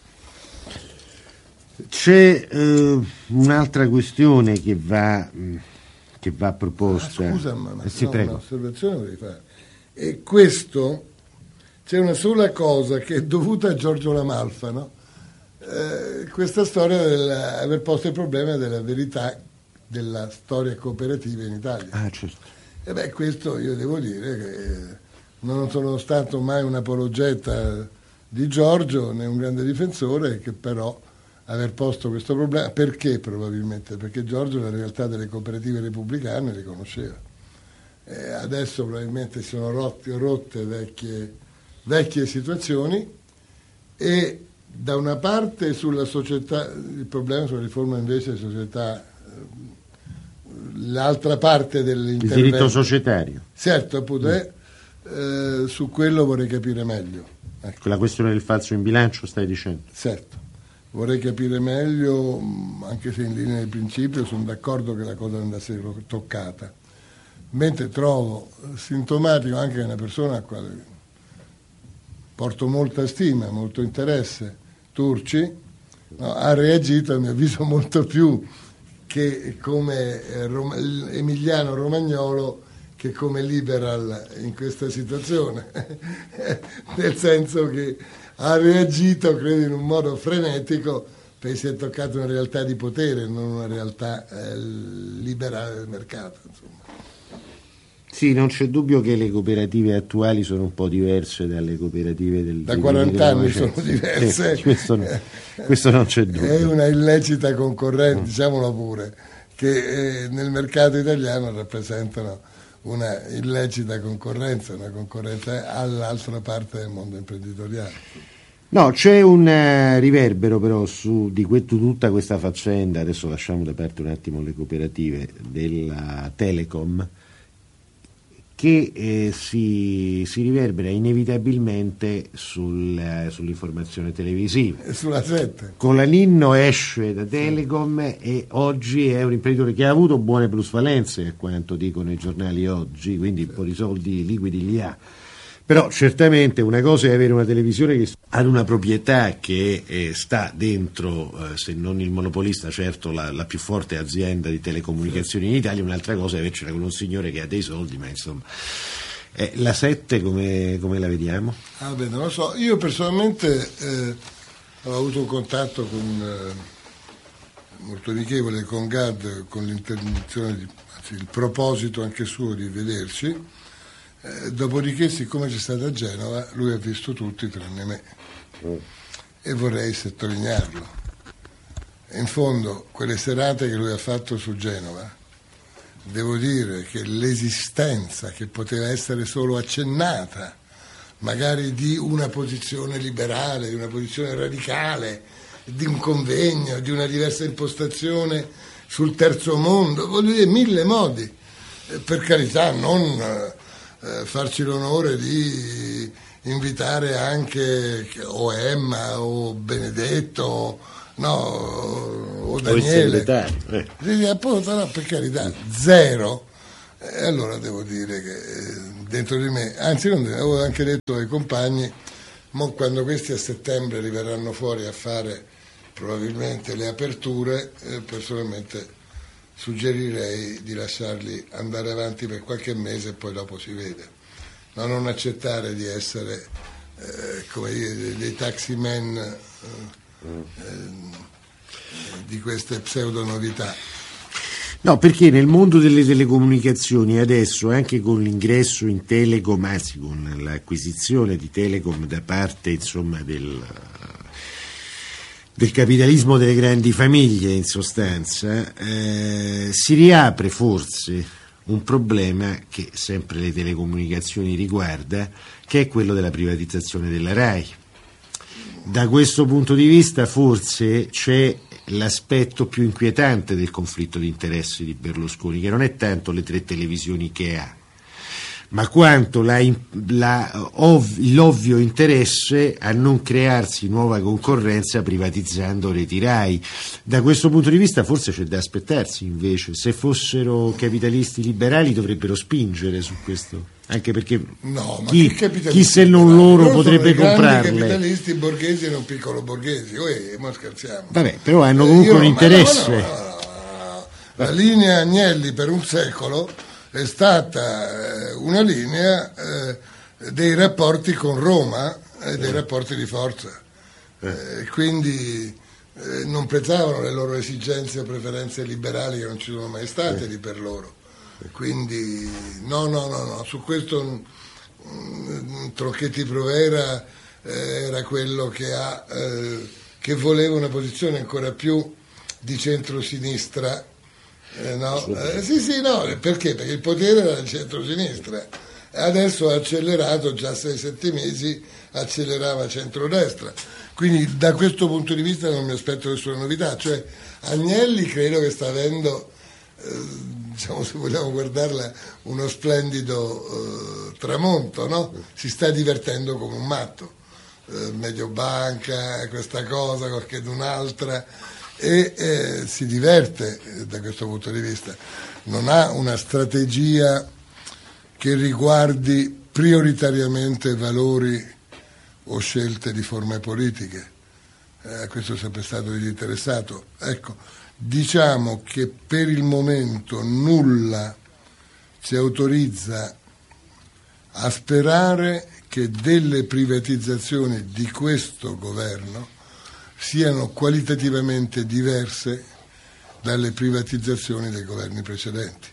C'è eh, un'altra questione che va, che va proposta. Ah, scusa, ma, ma eh, sì, no, un'osservazione vorrei fare. E questo, c'è una sola cosa che è dovuta a Giorgio La Malfa, no? Eh, questa storia dell'aver posto il problema della verità della storia cooperativa in Italia. Ah, certo. E beh, questo io devo dire che non sono stato mai un apologeta di Giorgio, né un grande difensore, che però aver posto questo problema, perché probabilmente? Perché Giorgio la realtà delle cooperative repubblicane le conosceva. E adesso probabilmente si sono rotti, rotte vecchie, vecchie situazioni e da una parte sulla società, il problema sulla riforma invece della società, l'altra parte dell'intervento. Il diritto societario. Certo, appunto, mm. è, eh, su quello vorrei capire meglio. Ecco. La questione del falso in bilancio stai dicendo? Certo. Vorrei capire meglio, anche se in linea di principio sono d'accordo che la cosa andasse toccata, mentre trovo sintomatico anche una persona a quale porto molta stima, molto interesse, Turci, no, ha reagito a mio avviso molto più che come Emiliano Romagnolo che come liberal in questa situazione, nel senso che ha reagito, credo, in un modo frenetico, perché si è toccato una realtà di potere, non una realtà eh, liberale del mercato. Insomma. Sì, non c'è dubbio che le cooperative attuali sono un po' diverse dalle cooperative del da quaranta anni sono diverse. Eh, questo, no, questo non c'è dubbio. È una illecita concorrenza, mm. diciamolo pure, che eh, nel mercato italiano rappresentano una illecita concorrenza, una concorrenza all'altra parte del mondo imprenditoriale. No, c'è un uh, riverbero però su di que- tutta questa faccenda, adesso lasciamo da parte un attimo le cooperative, della Telecom, che eh, si, si riverbera inevitabilmente sul, uh, sull'informazione televisiva. E sulla sette. Colaninno esce da Telecom sì. E oggi è un imprenditore che ha avuto buone plusvalenze, a quanto dicono i giornali oggi, quindi sì. Un po' di soldi liquidi li ha. Però certamente una cosa è avere una televisione che ha una proprietà che eh, sta dentro, eh, se non il monopolista, certo la, la più forte azienda di telecomunicazioni in Italia, un'altra cosa è avercela con un signore che ha dei soldi, ma insomma. Eh, la sette come, come la vediamo? Ah, beh, non lo so, io personalmente eh, ho avuto un contatto con, eh, molto amichevole con Gad, con l'interdizione, di, anzi il proposito anche suo di vederci. Eh, dopodiché, siccome c'è stato a Genova, lui ha visto tutti tranne me mm. e vorrei sottolinearlo. In fondo, quelle serate che lui ha fatto su Genova, devo dire che l'esistenza che poteva essere solo accennata magari di una posizione liberale, di una posizione radicale, di un convegno, di una diversa impostazione sul terzo mondo, voglio dire, mille modi. Eh, per carità, non eh, farci l'onore di invitare anche o Emma o Benedetto, no, o Daniele. Eh. Sì, appunto, no, per carità, zero. E allora devo dire che dentro di me, anzi non avevo anche detto ai compagni, mo quando questi a settembre arriveranno fuori a fare probabilmente le aperture, eh, personalmente suggerirei di lasciarli andare avanti per qualche mese e poi dopo si vede, ma non accettare di essere eh, come dire, dei taximen eh, eh, di queste pseudo novità. No, perché nel mondo delle telecomunicazioni adesso, anche con l'ingresso in Telecom, anzi con l'acquisizione di Telecom da parte insomma del, del capitalismo delle grandi famiglie in sostanza, eh, si riapre forse un problema che sempre le telecomunicazioni riguarda, che è quello della privatizzazione della RAI. Da questo punto di vista forse c'è l'aspetto più inquietante del conflitto di interessi di Berlusconi, che non è tanto le tre televisioni che ha, ma quanto la, la, ov, l'ovvio interesse a non crearsi nuova concorrenza privatizzando reti RAI. Da questo punto di vista forse c'è da aspettarsi invece, se fossero capitalisti liberali dovrebbero spingere su questo, anche perché no, ma chi, chi se non loro loro potrebbe comprarle. Sono capitalisti borghesi e non piccolo borghesi, Uè, ma scherziamo. Vabbè, però hanno comunque eh, un interesse. No, no, no, no. La linea Agnelli per un secolo è stata una linea eh, dei rapporti con Roma e dei rapporti di forza, eh, quindi eh, non prezzavano le loro esigenze o preferenze liberali che non ci sono mai state lì per loro, quindi no no no, no. Su questo mh, Tronchetti Provera eh, era quello che, ha, eh, che voleva una posizione ancora più di centrosinistra. Eh, no, eh, sì, sì, no, perché? Perché il potere era del centro-sinistra, adesso ha accelerato, già sei sette mesi accelerava centrodestra, quindi da questo punto di vista non mi aspetto nessuna novità, cioè Agnelli credo che sta avendo, eh, diciamo se vogliamo guardarla, uno splendido eh, tramonto, no? Si sta divertendo come un matto, eh, Mediobanca, questa cosa, qualche d'un'altra, e eh, si diverte eh, da questo punto di vista, non ha una strategia che riguardi prioritariamente valori o scelte di forme politiche, eh, questo è sempre stato disinteressato. Ecco, diciamo che per il momento nulla ci autorizza a sperare che delle privatizzazioni di questo governo siano qualitativamente diverse dalle privatizzazioni dei governi precedenti.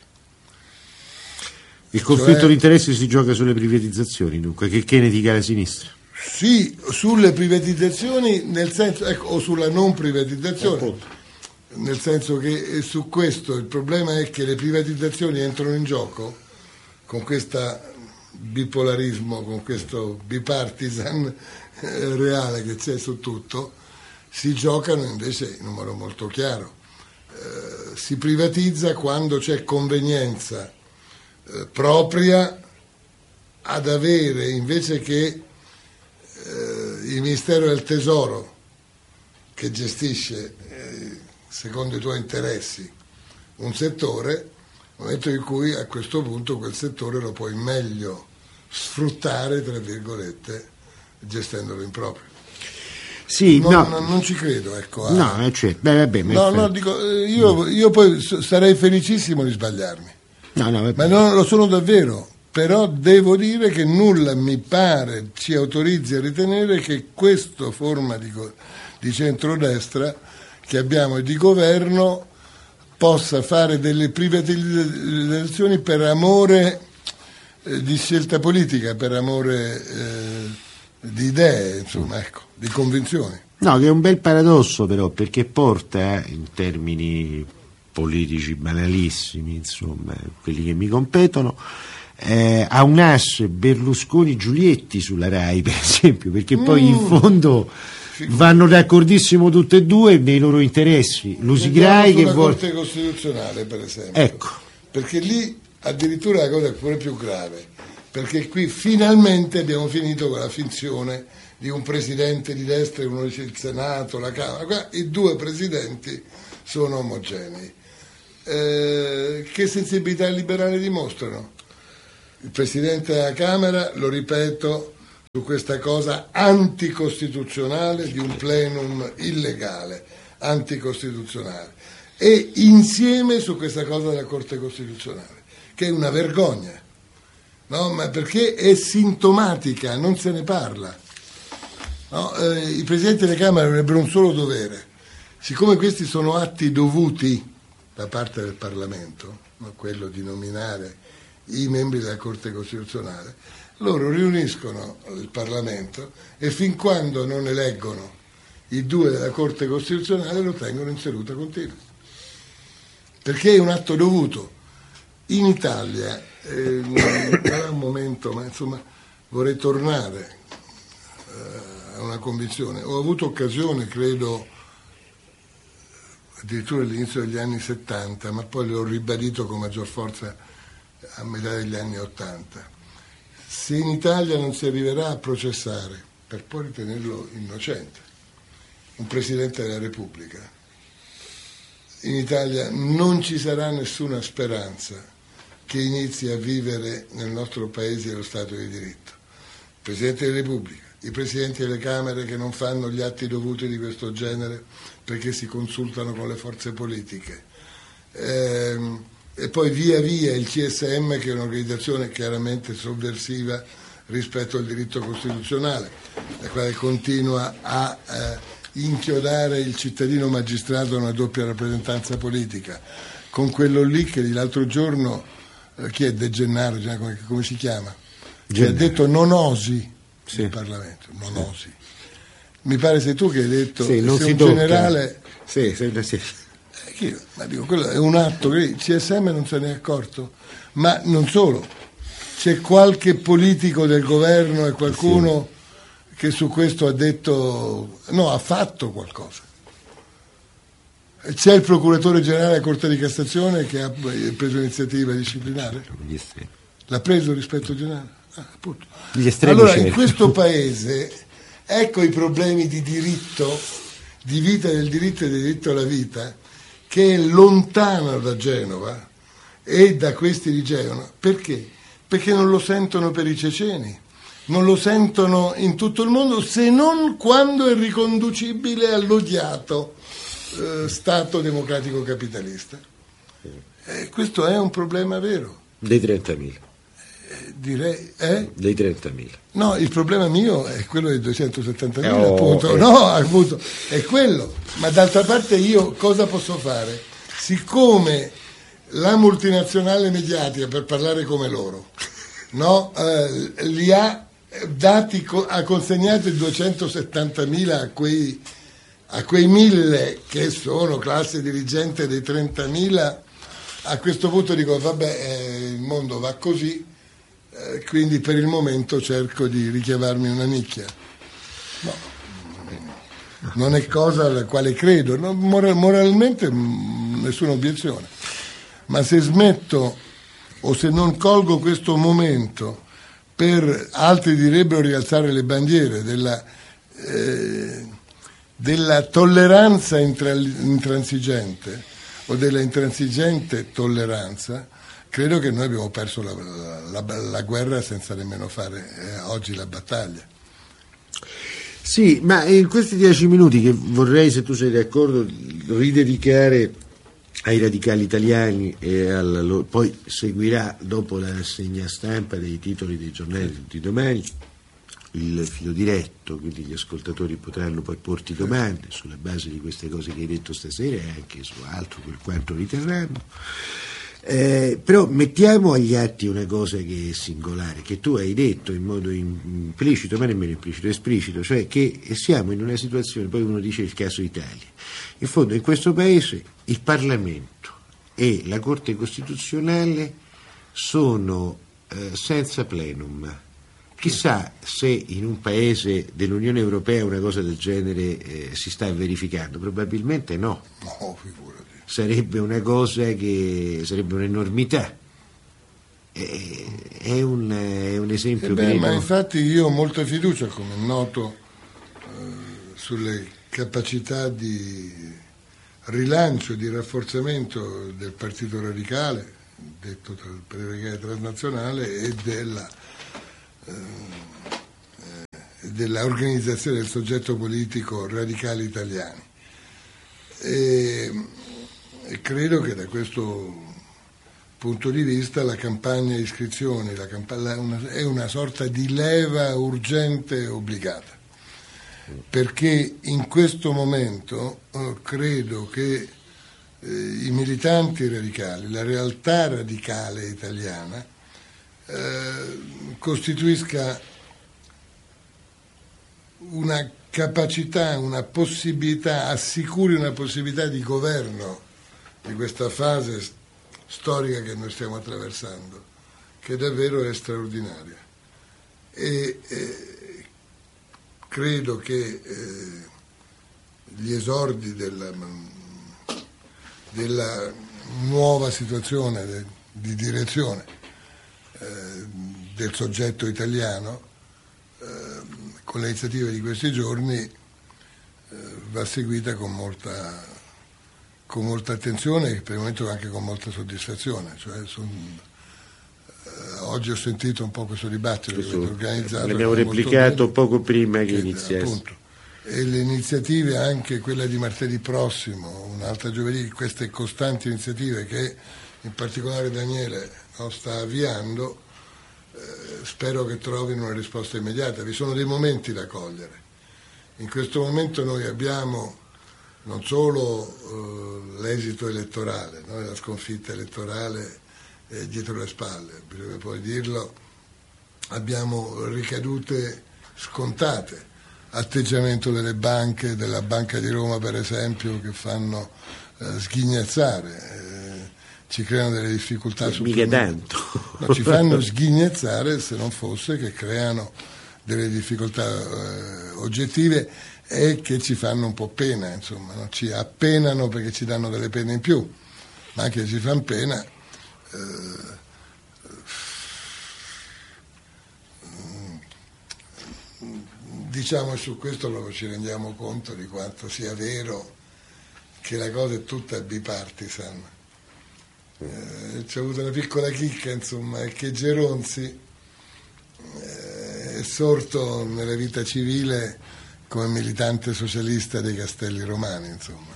Il conflitto cioè, di interessi si gioca sulle privatizzazioni, dunque, che, che ne dica la sinistra? Sì, sulle privatizzazioni, nel senso, ecco, o sulla non privatizzazione, nel senso che su questo il problema è che le privatizzazioni entrano in gioco con questo bipolarismo, con questo bipartisan eh, reale che c'è su tutto. Si giocano invece in un modo molto chiaro, eh, si privatizza quando c'è convenienza eh, propria ad avere, invece che eh, il Ministero del Tesoro che gestisce eh, secondo i tuoi interessi un settore, nel momento in cui a questo punto quel settore lo puoi meglio sfruttare, tra virgolette, gestendolo in proprio. Sì, no, no. no, non ci credo, ecco. Ah. No, cioè, beh, vabbè, no, no, dico, io, io poi sarei felicissimo di sbagliarmi, no, no, ma non lo sono davvero, però devo dire che nulla mi pare ci autorizzi a ritenere che questa forma di, di centrodestra che abbiamo e di governo possa fare delle privatizzazioni per amore eh, di scelta politica, per amore eh, di idee, insomma, ecco, di convinzioni. No, che è un bel paradosso però, perché porta, in termini politici banalissimi, insomma, quelli che mi competono, eh, ha un asse Berlusconi-Giulietti sulla Rai, per esempio, perché mm. poi in fondo vanno d'accordissimo tutte e due nei loro interessi. Lusigrai che vuole... Corte Costituzionale, per esempio. Ecco. Perché lì addirittura la cosa è pure più grave, perché qui finalmente abbiamo finito con la finzione di un presidente di destra e uno dice il Senato, la Camera. Qua i due presidenti sono omogenei. Eh, che sensibilità liberale dimostrano? Il presidente della Camera, lo ripeto, su questa cosa anticostituzionale di un plenum illegale, anticostituzionale, e insieme su questa cosa della Corte Costituzionale, che è una vergogna, no? Ma perché è sintomatica, non se ne parla. No? Eh, I presidenti delle Camere avrebbero un solo dovere, siccome questi sono atti dovuti da parte del Parlamento, no? Quello di nominare i membri della Corte Costituzionale, loro riuniscono il Parlamento e fin quando non eleggono i due della Corte Costituzionale lo tengono in seduta continua, perché è un atto dovuto. In Italia, eh, non è un momento, ma insomma vorrei tornare eh, a una convinzione. Ho avuto occasione, credo, addirittura all'inizio degli anni settanta, ma poi l'ho ribadito con maggior forza a metà degli anni ottanta. Se in Italia non si arriverà a processare, per poi ritenerlo innocente, un Presidente della Repubblica, in Italia non ci sarà nessuna speranza che inizi a vivere nel nostro Paese lo Stato di diritto. Il Presidente della Repubblica, i Presidenti delle Camere che non fanno gli atti dovuti di questo genere perché si consultano con le forze politiche, ehm, e poi via via il C S M, che è un'organizzazione chiaramente sovversiva rispetto al diritto costituzionale, la quale continua a eh, inchiodare il cittadino magistrato a una doppia rappresentanza politica, con quello lì che l'altro giorno, eh, chi è De Gennaro, come, come si chiama? Che ha detto non osi sì. Il Parlamento, non sì. osi. Mi pare sei tu che hai detto sì, non se si un tocca. generale... Sì, sì, sì. Io, ma dico, quello è un atto che il C S M non se ne è accorto, ma non solo, c'è qualche politico del governo e qualcuno sì. che su questo ha detto no, ha fatto qualcosa. C'è il procuratore generale della Corte di Cassazione che ha preso iniziativa disciplinare? L'ha preso rispetto generale? Ah, appunto. Allora in questo paese ecco i problemi di diritto, di vita del diritto e del diritto alla vita, che è lontano da Genova e da questi di Genova. Perché? Perché non lo sentono per i ceceni, non lo sentono in tutto il mondo, se non quando è riconducibile all'odiato eh, Stato democratico capitalista. Eh, questo è un problema vero. Dei trentamila. Eh, direi, eh? Dei trentamila. No, il problema mio è quello dei duecentosettantamila, oh, appunto. Eh. No, appunto, è quello. Ma d'altra parte io cosa posso fare? Siccome la multinazionale mediatica, per parlare come loro, no, eh, li ha dati, ha consegnato i duecentosettantamila a quei, a quei mille che sono classe dirigente dei trentamila, a questo punto dico vabbè, eh, il mondo va così, eh, quindi per il momento cerco di richiavarmi una nicchia. No, non è cosa alla quale credo, no, moral, moralmente mh, nessuna obiezione, ma se smetto o se non colgo questo momento per, altri direbbero, rialzare le bandiere della, eh, della tolleranza intra, intransigente o della intransigente tolleranza, credo che noi abbiamo perso la, la, la, la guerra senza nemmeno fare eh, oggi la battaglia. Sì, ma in questi dieci minuti che vorrei, se tu sei d'accordo, ridedicare ai radicali italiani e al, poi seguirà dopo la rassegna stampa dei titoli dei giornali di tutti i domani il filo diretto, quindi gli ascoltatori potranno poi porti domande sulla base di queste cose che hai detto stasera e anche su altro per quanto riterranno. Eh, però mettiamo agli atti una cosa che è singolare, che tu hai detto in modo implicito, ma nemmeno implicito, esplicito, cioè che siamo in una situazione, poi uno dice il caso Italia. In fondo in questo paese il Parlamento e la Corte Costituzionale sono eh, senza plenum. Chissà se in un paese dell'Unione Europea una cosa del genere eh, si sta verificando, probabilmente no. No, figurati. Sarebbe una cosa che sarebbe un'enormità. Eh, è, un, è un esempio. Eh beh, credo... Ma infatti io ho molta fiducia, come è noto, eh, sulle capacità di rilancio, di rafforzamento del Partito Radicale, detto per il radicale transnazionale, e della dell'organizzazione del soggetto politico radicale italiani. E, e credo che da questo punto di vista la campagna di iscrizioni la campagna, una, è una sorta di leva urgente e obbligata, perché in questo momento eh, credo che eh, i militanti radicali, la realtà radicale italiana, eh, costituisca una capacità, una possibilità, assicuri una possibilità di governo di questa fase storica che noi stiamo attraversando, che davvero è straordinaria. E eh, credo che eh, gli esordi della, della nuova situazione de, di direzione eh, del soggetto italiano eh, con le iniziative di questi giorni eh, va seguita con molta, con molta attenzione e per il momento anche con molta soddisfazione. Cioè, son, eh, oggi ho sentito un po' questo dibattito questo, che avete organizzato. L'abbiamo replicato bene, poco prima che, che iniziasse. Appunto, e le iniziative, anche quella di martedì prossimo, un'altra giovedì, queste costanti iniziative che in particolare Daniele no, sta avviando, Eh, spero che trovino una risposta immediata. Vi sono dei momenti da cogliere. In questo momento noi abbiamo non solo eh, l'esito elettorale, no? La sconfitta elettorale eh, dietro le spalle, bisogna poi dirlo, abbiamo ricadute scontate, atteggiamento delle banche, della Banca di Roma per esempio, che fanno eh, sghignazzare, eh, ci creano delle difficoltà su mica tanto. No, ci fanno sghignazzare, se non fosse che creano delle difficoltà eh, oggettive e che ci fanno un po' pena, insomma, no? Ci appenano perché ci danno delle pene in più, ma anche se ci fanno pena eh, diciamo su questo proprio ci rendiamo conto di quanto sia vero che la cosa è tutta bipartisan. Eh, c'è avuto una piccola chicca, insomma, è che Geronzi eh, è sorto nella vita civile come militante socialista dei Castelli Romani, insomma,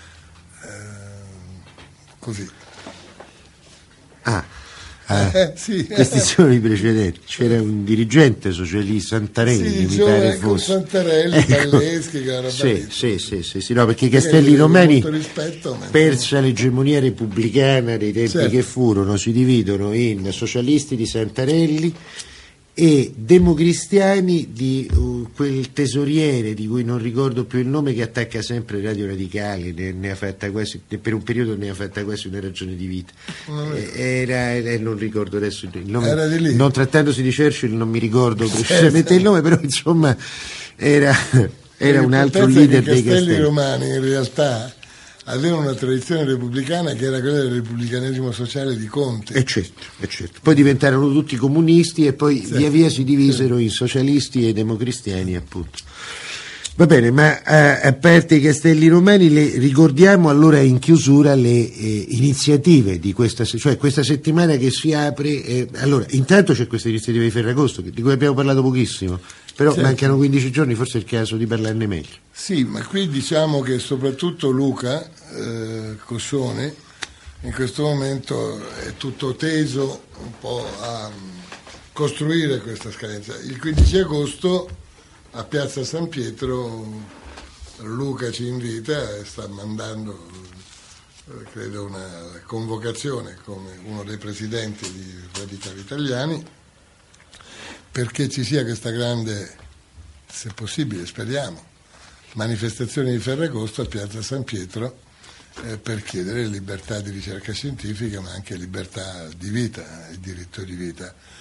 eh, così. Ah, eh, eh, sì, questi eh. sono i precedenti. C'era un dirigente socialista, Santarelli, sì, mi giovane, pare con fosse. Santarelli, ecco. Balleschi, che era sì, sì, sì, sì, sì, no, perché i Castelli Romani, rispetto, persa l'egemonia repubblicana dei tempi certo. che furono, si dividono in socialisti di Santarelli e democristiani di uh, quel tesoriere di cui non ricordo più il nome, che attacca sempre Radio Radicale, ne, ne ha fatta quasi, per un periodo ne ha fatta quasi una ragione di vita. Eh, era, era, non ricordo adesso il nome, era di lì. Non trattandosi di Churchill non mi ricordo precisamente il nome, però insomma era, era un altro leader dei Castelli. I Castelli Romani in realtà avevano una tradizione repubblicana che era quella del repubblicanesimo sociale di Conte. E certo, e certo. Poi diventarono tutti comunisti e poi sì. via via si divisero sì. in socialisti e democristiani, appunto. Va bene, ma a, a parte i Castelli Romani, le ricordiamo allora in chiusura le eh, iniziative di questa, cioè questa settimana che si apre. Eh, allora, intanto c'è questa iniziativa di Ferragosto, di cui abbiamo parlato pochissimo, però certo. mancano quindici giorni, forse è il caso di parlarne meglio. Sì, ma qui diciamo che soprattutto Luca eh, Coscione in questo momento è tutto teso un po' a costruire questa scadenza. Il quindici agosto a Piazza San Pietro Luca ci invita e sta mandando eh, credo una convocazione come uno dei presidenti di Radicali Italiani, perché ci sia questa grande, se possibile, speriamo, manifestazione di Ferragosto a Piazza San Pietro eh, per chiedere libertà di ricerca scientifica, ma anche libertà di vita, il diritto di vita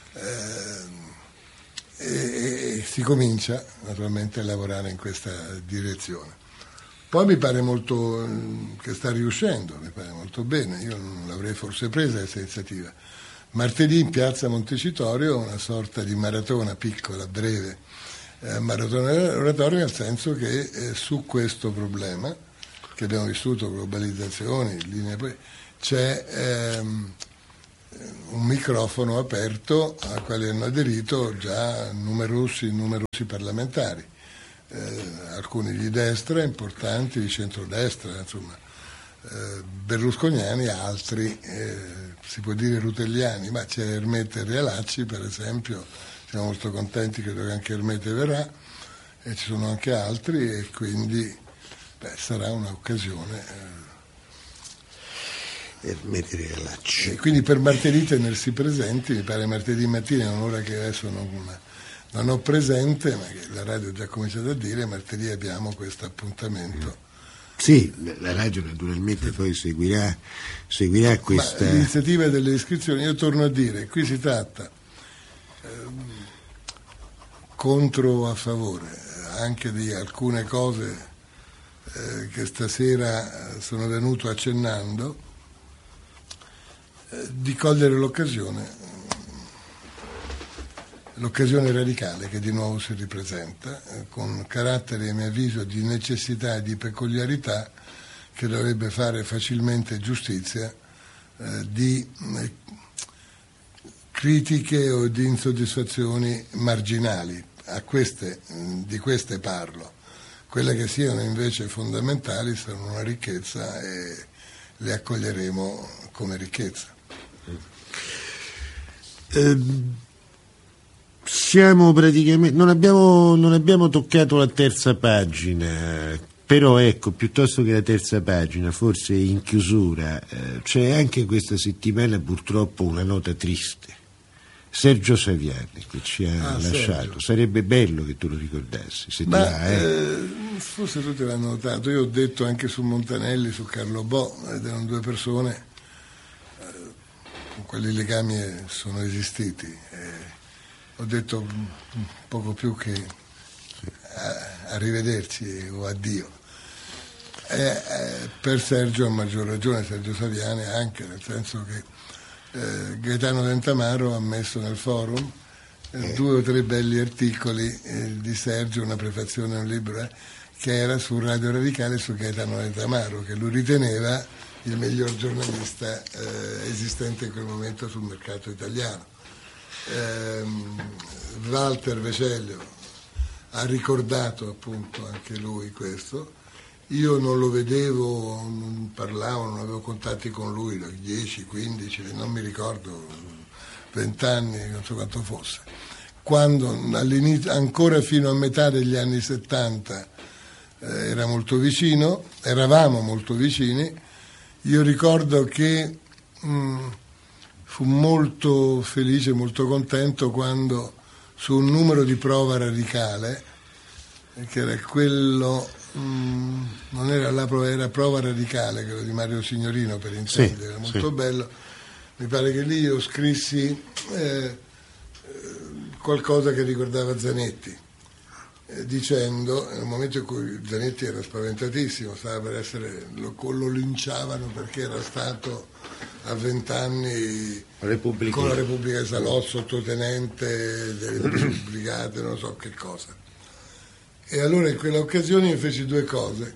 eh, e, e si comincia naturalmente a lavorare in questa direzione. Poi mi pare molto che sta riuscendo, mi pare molto bene, io non l'avrei forse presa questa iniziativa. Martedì in piazza Montecitorio una sorta di maratona piccola, breve, eh, maratona oratoria, nel senso che eh, su questo problema che abbiamo vissuto, globalizzazioni, linee, c'è ehm, un microfono aperto al quale hanno aderito già numerosi, numerosi parlamentari, eh, alcuni di destra, importanti, di centrodestra, insomma, eh, berlusconiani, altri, eh, si può dire rutelliani, ma c'è Ermete Realacci, per esempio, siamo molto contenti, credo che anche Ermete verrà, e ci sono anche altri, e quindi beh, sarà un'occasione. Eh, Ermete Realacci. E quindi per martedì tenersi presenti, mi pare martedì mattina, è un'ora che adesso non, non ho presente, ma che la radio ha già cominciato a dire, martedì abbiamo questo appuntamento. Sì, la radio naturalmente poi seguirà, seguirà questa... Ma l'iniziativa delle iscrizioni, io torno a dire, qui si tratta eh, contro o a favore anche di alcune cose eh, che stasera sono venuto accennando, di cogliere l'occasione, l'occasione radicale che di nuovo si ripresenta, con carattere, a mio avviso, di necessità e di peculiarità che dovrebbe fare facilmente giustizia eh, di eh, critiche o di insoddisfazioni marginali. A queste, di queste parlo. Quelle che siano invece fondamentali sono una ricchezza e le accoglieremo come ricchezza. Eh, siamo praticamente non abbiamo, non abbiamo toccato la terza pagina, però ecco, piuttosto che la terza pagina, forse in chiusura, eh, c'è anche questa settimana purtroppo una nota triste. Sergio Saviani che ci ha ah, lasciato. Sergio. Sarebbe bello che tu lo ricordassi, se Ma, ti va, eh. eh, forse tutti l'hanno notato, io ho detto anche su Montanelli, su Carlo Bo, ed erano due persone eh, con quali legami sono esistiti. Eh, ho detto poco più che a, arrivederci o addio. Eh, eh, per Sergio a maggior ragione, Sergio Saviani anche, nel senso che eh, Gaetano Dentamaro ha messo nel forum eh, due o tre belli articoli eh, di Sergio, una prefazione a un libro eh, che era su Radio Radicale su Gaetano Dentamaro, che lui riteneva il miglior giornalista eh, esistente in quel momento sul mercato italiano. Eh, Walter Vecellio ha ricordato appunto anche lui questo. Io non lo vedevo, non parlavo, non avevo contatti con lui da dieci, quindici, non mi ricordo, venti anni, non so quanto fosse. Quando all'inizio, ancora fino a metà degli anni settanta eh, era molto vicino, eravamo molto vicini, io ricordo che mh, fu molto felice, molto contento quando su un numero di prova radicale, che era quello... Mm, non era la prova, era Prova Radicale, quello di Mario Signorino, per intendere, sì, era molto sì. bello. Mi pare che lì io scrissi eh, qualcosa che ricordava Zanetti, eh, dicendo, nel momento in cui Zanetti era spaventatissimo, stava per essere, lo, lo linciavano perché era stato a vent'anni con la Repubblica di Salò, sottotenente delle brigate, non so che cosa. E allora in quella occasione io feci due cose.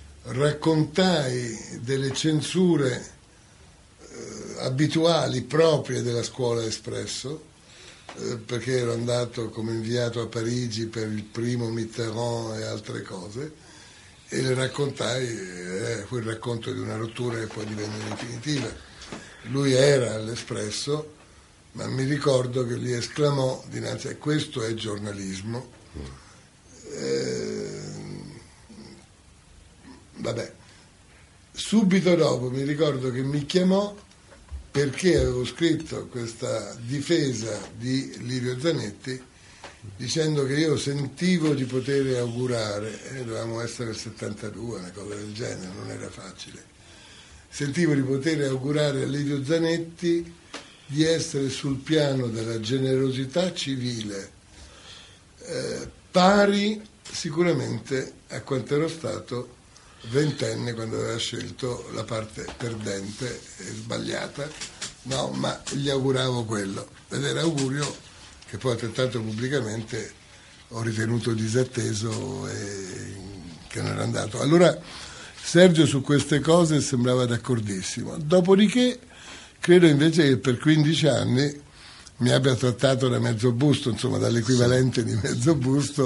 Raccontai delle censure eh, abituali proprie della scuola Espresso, eh, perché ero andato come inviato a Parigi per il primo Mitterrand e altre cose, e le raccontai, eh, fu il racconto di una rottura che poi divenne definitiva. Lui era all'Espresso, ma mi ricordo che lui esclamò dinanzi a questo è giornalismo. Eh, vabbè, subito dopo mi ricordo che mi chiamò perché avevo scritto questa difesa di Livio Zanetti dicendo che io sentivo di poter augurare, eh, dovevamo essere il settantadue, una cosa del genere, non era facile, sentivo di poter augurare a Livio Zanetti di essere sul piano della generosità civile eh, pari sicuramente a quanto ero stato ventenne quando aveva scelto la parte perdente e sbagliata, no, ma gli auguravo quello, ed era augurio che poi altrettanto pubblicamente ho ritenuto disatteso e che non era andato. Allora Sergio su queste cose sembrava d'accordissimo, dopodiché credo invece che per quindici anni mi abbia trattato da mezzo busto, insomma dall'equivalente di mezzo busto,